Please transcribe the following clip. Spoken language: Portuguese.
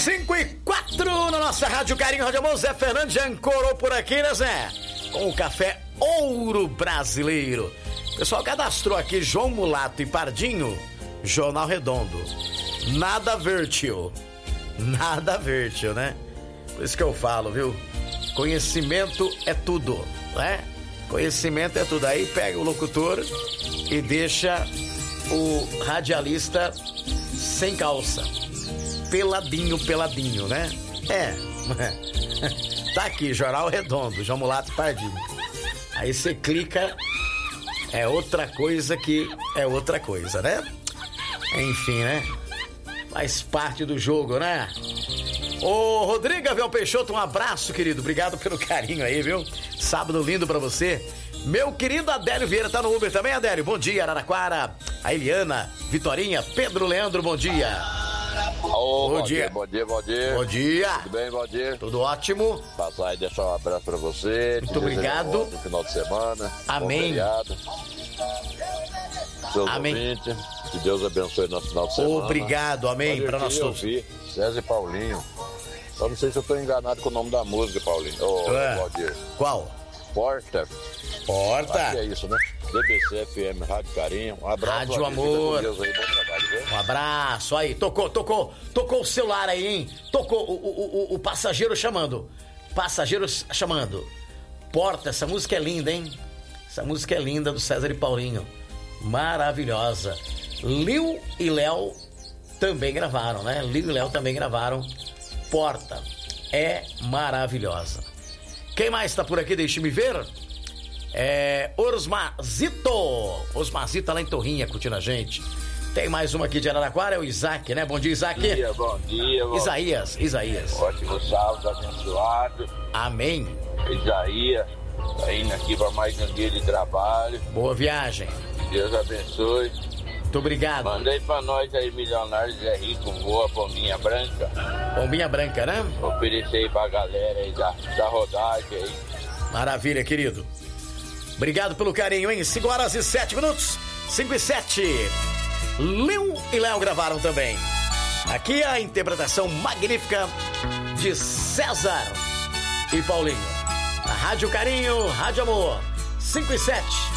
5:04 na nossa Rádio Carinho, Rádio Amor. Zé Fernando já ancorou por aqui, né, Zé? Com o café Ouro Brasileiro. O pessoal cadastrou aqui João Mulato e Pardinho, Jornal Redondo. Nada vertiu. Nada vertiu, né? Por isso que eu falo, viu? Conhecimento é tudo, né? Conhecimento é tudo. Aí pega o locutor e deixa o radialista sem calça. Peladinho, né? Tá aqui, Jornal Redondo, João Mulato e Pardinho. Aí você clica, é outra coisa, né? Enfim, né? Faz parte do jogo, né? Ô, Rodrigo Avel Peixoto, um abraço, querido. Obrigado pelo carinho aí, viu? Sábado lindo pra você. Meu querido Adélio Vieira tá no Uber também, Adélio? Bom dia, Araraquara. A Eliana, Vitorinha, Pedro Leandro, bom dia. Bom dia. Bom dia. Tudo bem, bom dia? Tudo ótimo. Passar e deixar um abraço pra você. Muito obrigado. No final de semana. Amém. Seus Amém. ouvintes, que Deus abençoe nosso final de semana. Obrigado, amém, pra nós todos. César e Paulinho. Eu não sei se eu tô enganado com o nome da música, Paulinho. Valdir. Qual? Porta. Porta. Acho que é isso, né? DBC FM, Rádio Carinho. Um abraço. Rádio Amor. Deus aí, bom trabalho, viu? Um abraço aí. Tocou o celular aí, hein? Tocou o passageiro chamando. Porta, essa música é linda, hein? Essa música é linda, do César e Paulinho. Maravilhosa. Lil e Léo também gravaram, né? Lil e Léo também gravaram. Porta. É maravilhosa. Quem mais tá por aqui? Deixa-me ver. Osmazito lá em Torrinha, curtindo a gente. Tem mais uma aqui de Araraquara, é o Isaac, né? Bom dia, Isaac. Bom dia. Isaías. Ótimo sábado, abençoado. Amém. Isaías, tá indo aqui para mais um dia de trabalho. Boa viagem. Deus abençoe. Muito obrigado. Mandei pra nós aí, milionários Zé Rico, boa pombinha branca. Pombinha branca, né? Oferecer aí pra galera aí da rodagem aí. Maravilha, querido. Obrigado pelo carinho, hein? 5:07. 5:07. Lil e Léo gravaram também. Aqui a interpretação magnífica de César e Paulinho. A Rádio Carinho, Rádio Amor. 5:07.